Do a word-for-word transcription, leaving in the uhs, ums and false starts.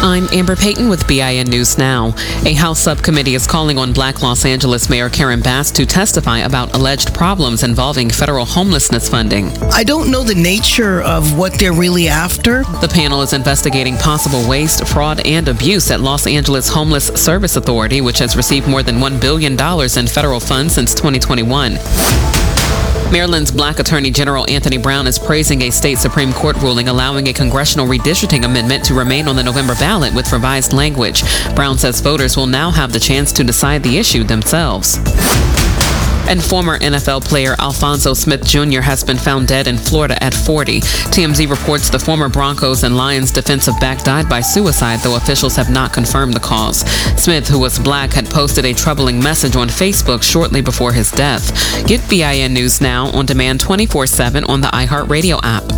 I'm Amber Payton with B I N News Now. A House subcommittee is calling on Black Los Angeles Mayor Karen Bass to testify about alleged problems involving federal homelessness funding. I don't know the nature of what they're really after. The panel is investigating possible waste, fraud, and abuse at Los Angeles Homeless Service Authority, which has received more than one billion dollars in federal funds since twenty twenty-one. Maryland's Black Attorney General Anthony Brown is praising a state Supreme Court ruling allowing a congressional redistricting amendment to remain on the November ballot with revised language. Brown says voters will now have the chance to decide the issue themselves. And former N F L player Alphonso Smith Junior has been found dead in Florida at forty. T M Z reports the former Broncos and Lions defensive back died by suicide, though officials have not confirmed the cause. Smith, who was black, had posted a troubling message on Facebook shortly before his death. Get B I N News Now on demand twenty-four seven on the iHeartRadio app.